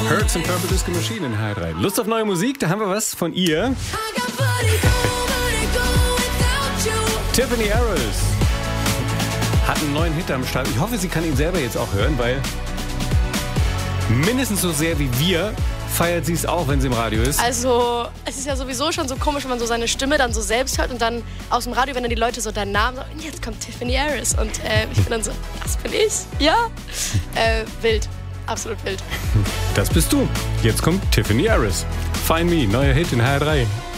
Hurts and Purple Disco Machine in H3. Lust auf neue Musik? Da haben wir was von ihr. Tiffany Harris hat einen neuen Hit am Start. Ich hoffe, sie kann ihn selber jetzt auch hören, weil mindestens so sehr wie wir feiert sie es auch, wenn sie im Radio ist. Also, es ist ja sowieso schon so komisch, wenn man so seine Stimme dann so selbst hört und dann aus dem Radio, wenn dann die Leute so deinen Namen sagen, jetzt kommt Tiffany Harris. Und ich bin dann so, das bin ich? Ja. Wild. Absolut wild. Das bist du. Jetzt kommt Tiffany Harris. Find Me, neuer Hit in HR3.